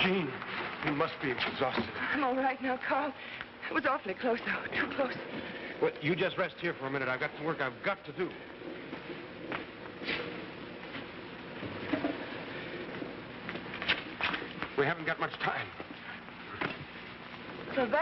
Jean, you must be exhausted. I'm all right now, Carl. It was awfully close, though. Too close. Well, you just rest here for a minute. I've got some work I've got to do. We haven't got much time. So that